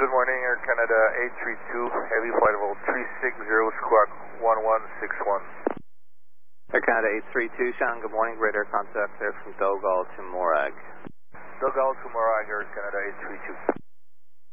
Good morning, Air Canada 832, heavy flight level 360, squawk 1161. Air Canada 832, Sean, good morning. Radar contact there from Dogal to Morag. Dogal to Morag, Air Canada 832.